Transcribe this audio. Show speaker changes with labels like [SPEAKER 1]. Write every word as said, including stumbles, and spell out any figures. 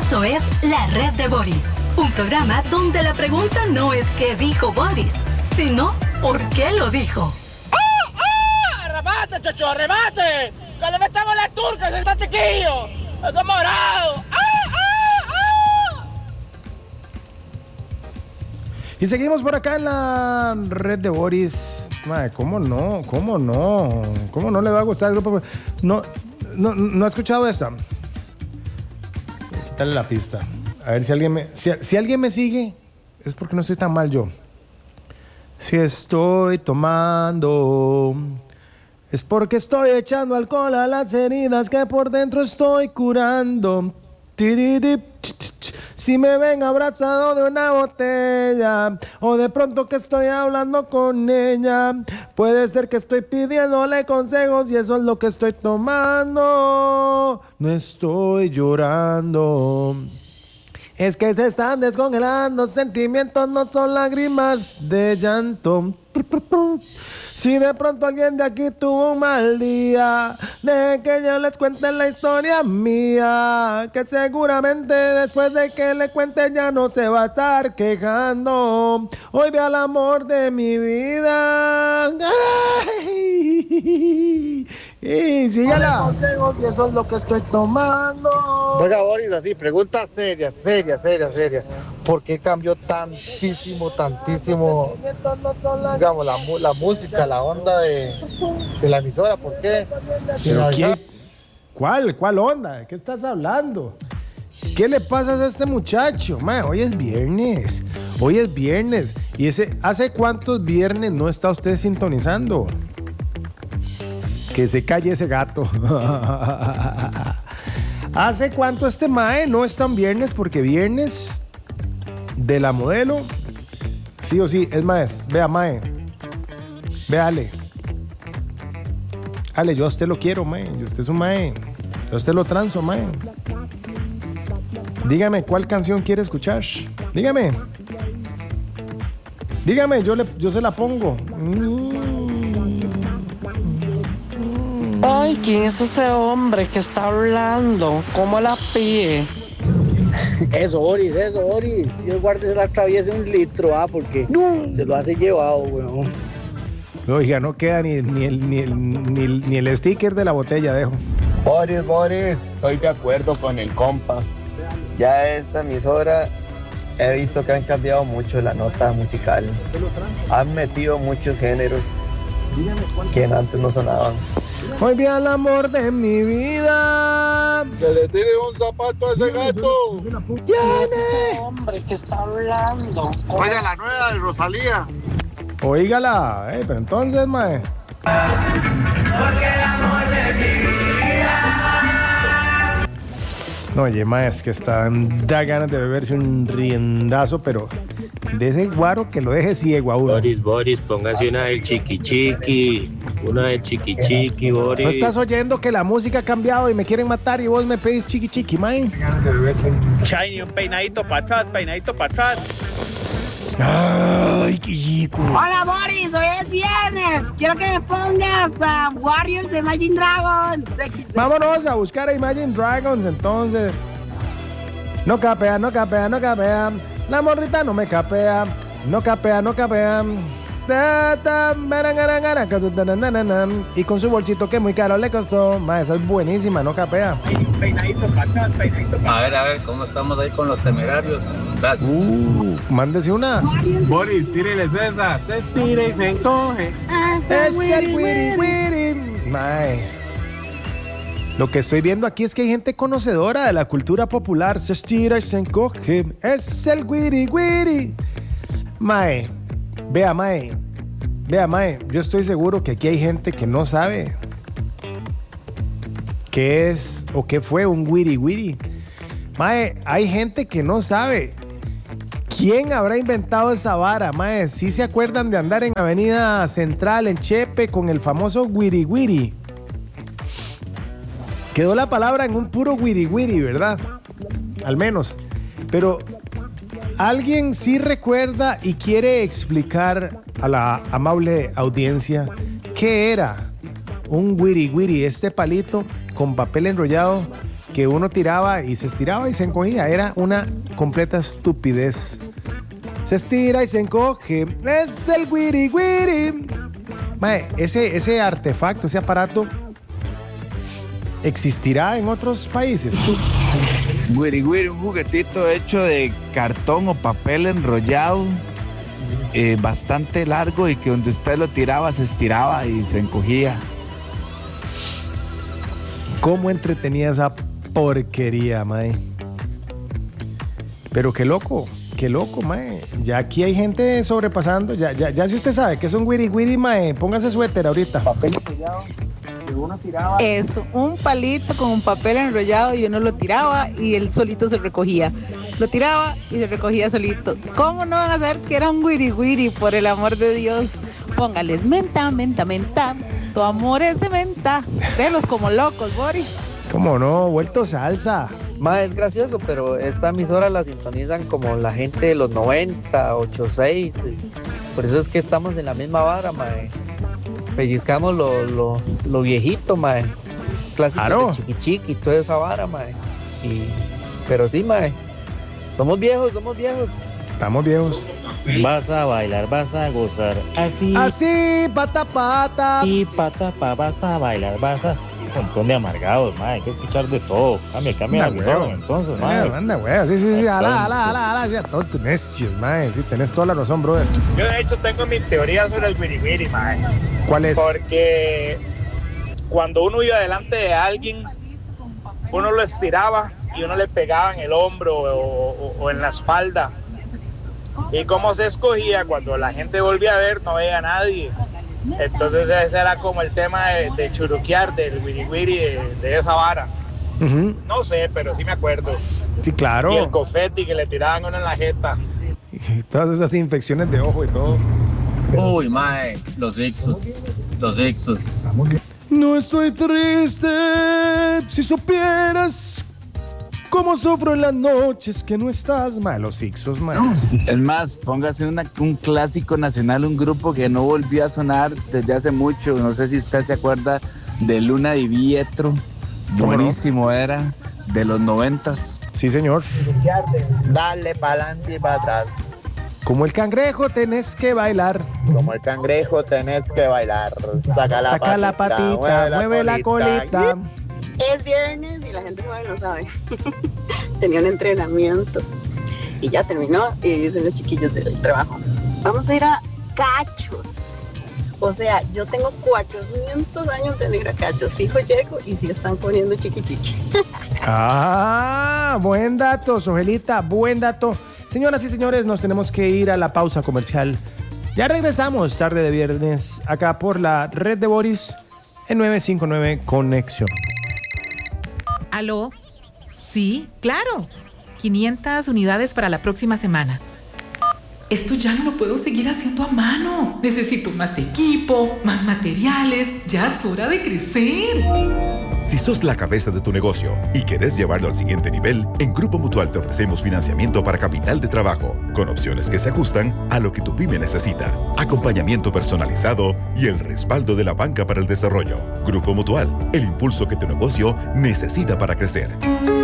[SPEAKER 1] Esto es La Red de Boris, un programa donde la pregunta no es qué dijo Boris, sino por qué lo dijo.
[SPEAKER 2] ¡Ah, ah! ¡Arrebate, chocho, arrebate! ¡Que le metamos la turca, el mantequillo! ¡Eso morado! ¡Ah, ah, ah!
[SPEAKER 3] Y seguimos por acá en la Red de Boris. Madre, ¿cómo no? ¿Cómo no? ¿Cómo no le va a gustar el grupo? No, no, no ha escuchado esta. Quítale la pista. A ver si alguien me... Si, si alguien me sigue, es porque no estoy tan mal yo. Si estoy tomando, es porque estoy echando alcohol a las heridas que por dentro estoy curando. Si me ven abrazado de una botella o de pronto que estoy hablando con ella, puede ser que estoy pidiéndole consejos y eso es lo que estoy tomando. No estoy llorando. Es que se están descongelando sentimientos, no son lágrimas de llanto. Si de pronto alguien de aquí tuvo un mal día, dejen que yo les cuente la historia mía, que seguramente después de que le cuente ya no se va a estar quejando. Hoy ve al amor de mi vida. Ay, y sígala. Consejos y eso es lo que estoy tomando.
[SPEAKER 4] Oiga, Boris, así, pregunta seria, seria, seria, seria. ¿Por qué cambió tantísimo, tantísimo, digamos, la, la música, la onda de, de la emisora? ¿Por qué? Si
[SPEAKER 3] ¿Pero qué? ¿Cuál? ¿Cuál onda? ¿De qué estás hablando? ¿Qué le pasa a este muchacho? Man, hoy es viernes. Hoy es viernes. ¿Y ese, hace cuántos viernes no está usted sintonizando? Que se calle ese gato. ¿Hace cuánto este mae no está en viernes? Porque viernes de la modelo, sí o sí, es más, vea mae, vea Ale. Ale, yo a usted lo quiero, mae, yo a usted es un mae, yo a usted lo transo, mae. Dígame, ¿cuál canción quiere escuchar? Dígame. Dígame, yo, le, yo se la pongo. Mm.
[SPEAKER 5] Ay, ¿quién es ese hombre que está hablando? ¿Cómo la pide?
[SPEAKER 6] Eso, Boris, eso, Boris. Yo guardé la traviesa un litro, ah, porque no. Se lo hace llevado, weón.
[SPEAKER 3] Oiga, no queda ni, ni, el, ni, el, ni, el, ni el sticker de la botella, dejo.
[SPEAKER 7] Boris, Boris, estoy de acuerdo con el compa. Ya esta emisora he visto que han cambiado mucho la nota musical. Han metido muchos géneros que antes no sonaban.
[SPEAKER 3] Hoy vi al amor de mi vida.
[SPEAKER 4] Que le tire un zapato a ese gato.
[SPEAKER 5] ¡Ese hombre que está hablando!
[SPEAKER 4] Oiga, la nueva de Rosalía.
[SPEAKER 3] Oígala, eh, pero entonces, mae. Porque el amor de mi vida. No, oye, mae, es que están, da ganas de beberse un riendazo, pero de ese guaro que lo deje ciego a uno.
[SPEAKER 8] Boris, Boris, póngase una del chiqui chiqui. Una del chiqui chiqui, Boris.
[SPEAKER 3] ¿No estás oyendo que la música ha cambiado y me quieren matar y vos me pedís chiqui chiqui, mae?
[SPEAKER 2] Shiny, un peinadito para atrás, peinadito para atrás.
[SPEAKER 3] Ay, qué chico.
[SPEAKER 9] Hola, Boris, hoy es viernes. Quiero que me pongas a uh, Warriors de Imagine Dragons.
[SPEAKER 3] Vámonos a buscar a Imagine Dragons, entonces. No capea, no capea, no capea. La morrita no me capea. No capea, no capea. Y con su bolsito que muy caro le costó. Ma, esa es buenísima, no capea.
[SPEAKER 2] Peinadito para atrás, peinadito para atrás.
[SPEAKER 10] A ver, a ver, ¿cómo estamos ahí con los temerarios?
[SPEAKER 3] Uh, mándese una.
[SPEAKER 4] Boris, tíreles esa. Se estira y se encoge.
[SPEAKER 3] Es el wiri wiri. Mae. Lo que estoy viendo aquí es que hay gente conocedora de la cultura popular. Se estira y se encoge. Es el wiri wiri. Mae. Vea, mae, vea, mae, yo estoy seguro que aquí hay gente que no sabe qué es o qué fue un wiri wiri. Mae, hay gente que no sabe quién habrá inventado esa vara, mae. ¿Sí se acuerdan de andar en Avenida Central, en Chepe, con el famoso wiri wiri? Quedó la palabra en un puro wiri wiri, ¿verdad? Al menos. Pero ¿alguien sí recuerda y quiere explicar a la amable audiencia qué era un wiri wiri? Este palito con papel enrollado que uno tiraba y se estiraba y se encogía. Era una completa estupidez. Se estira y se encoge. Es el wiri wiri. Mae, ese, ese artefacto, ese aparato, ¿existirá en otros países?
[SPEAKER 11] Wiri wiri, un juguetito hecho de cartón o papel enrollado, eh, bastante largo, y que donde usted lo tiraba se estiraba y se encogía.
[SPEAKER 3] ¿Cómo entretenía esa porquería, mae? Pero qué loco, qué loco, mae. Ya aquí hay gente sobrepasando. Ya, ya, ya si usted sabe que es un wiri wiri, mae, póngase suéter ahorita.
[SPEAKER 6] Papel enrollado. Uno tiraba.
[SPEAKER 12] Eso, un palito con un papel enrollado y uno lo tiraba y él solito se recogía. Lo tiraba y se recogía solito. ¿Cómo no van a saber que era un wiri wiri? Por el amor de Dios, póngales menta, menta, menta. Tu amor es de menta. Velos como locos, Boris.
[SPEAKER 3] ¿Cómo no? Vuelto salsa.
[SPEAKER 13] Ma, es gracioso, pero esta emisora la sintonizan como la gente de los noventa, ochenta y seis. Por eso es que estamos en la misma vara, mae. Pellizcamos lo, lo, lo viejito, mae. Clásico
[SPEAKER 3] claro.
[SPEAKER 13] de Chiqui Chiqui y toda esa vara, mae. Y, pero sí, mae. Somos viejos, somos viejos.
[SPEAKER 3] Estamos viejos.
[SPEAKER 8] Vas a bailar, vas a gozar. Así.
[SPEAKER 3] Así, pata pata.
[SPEAKER 8] Y pata pa, vas a bailar, vas a. Un montón de amargados, mae. Hay que escuchar de todo. Cambia, cambia la razón, entonces, mae.
[SPEAKER 3] Anda, güey. Sí, sí, sí. Ala, ala, ala, ala. Todos tus necios, mae. Sí, tenés toda la razón, brother.
[SPEAKER 2] Yo, de hecho, tengo mi teoría sobre el wiri wiri, mae.
[SPEAKER 3] ¿Cuál es?
[SPEAKER 2] Porque cuando uno iba delante de alguien, uno lo estiraba y uno le pegaba en el hombro o, o, o en la espalda. Y como se escogía, cuando la gente volvía a ver, no veía a nadie. Entonces ese era como el tema de, de churuquear, del wiri wiri, de, de esa vara.
[SPEAKER 3] Uh-huh.
[SPEAKER 2] No sé, pero sí me acuerdo.
[SPEAKER 3] Sí, claro.
[SPEAKER 2] Y el confeti que le tiraban uno en la jeta.
[SPEAKER 3] Y todas esas infecciones de ojo y todo.
[SPEAKER 10] Uy, mae, los Ixos, los Ixos.
[SPEAKER 3] No estoy triste, si supieras cómo sufro en las noches que no estás, mae. Los Ixos, mae.
[SPEAKER 11] Es más, póngase una, un clásico nacional, un grupo que no volvió a sonar desde hace mucho. No sé si usted se acuerda de Luna di Pietro. Buenísimo no? Era, de los noventas.
[SPEAKER 3] Sí, señor.
[SPEAKER 7] Dale pa'lante y para atrás.
[SPEAKER 3] Como el cangrejo tenés que bailar.
[SPEAKER 7] Como el cangrejo tenés que bailar. Saca la
[SPEAKER 3] Saca
[SPEAKER 7] patita,
[SPEAKER 3] la patita, mueve, mueve la colita. La colita.
[SPEAKER 9] Es viernes y la gente joven no sabe. Tenía un entrenamiento y ya terminó y dicen los chiquillos del trabajo: vamos a ir a Cachos. O sea, yo tengo cuatrocientos años de ir a Cachos. Fijo llego y sí están poniendo chiqui chiqui.
[SPEAKER 3] Ah, buen dato, Sogelita, buen dato. Señoras y señores, nos tenemos que ir a la pausa comercial. Ya regresamos tarde de viernes acá por la red de Boris en nueve cinco nueve Conexión.
[SPEAKER 14] ¿Aló? Sí, claro. quinientas unidades para la próxima semana. Esto ya no lo puedo seguir haciendo a mano. Necesito más equipo, más materiales. Ya es hora de crecer.
[SPEAKER 15] Si sos la cabeza de tu negocio y querés llevarlo al siguiente nivel, en Grupo Mutual te ofrecemos financiamiento para capital de trabajo, con opciones que se ajustan a lo que tu pyme necesita, acompañamiento personalizado y el respaldo de la banca para el desarrollo. Grupo Mutual, el impulso que tu negocio necesita para crecer.